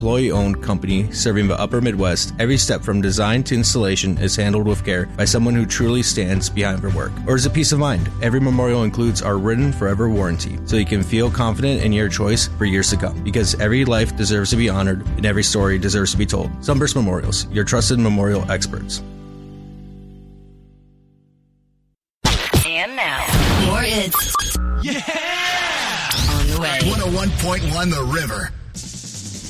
employee-owned company serving the upper Midwest. Every step from design to installation is handled with care by someone who truly stands behind their work. Or is it peace of mind? Every memorial includes our written forever warranty, so you can feel confident in your choice for years to come. Because every life deserves to be honored and every story deserves to be told. Sunburst Memorials, your trusted memorial experts. And now, more hits. Yeah! On the way. 101.1 The River.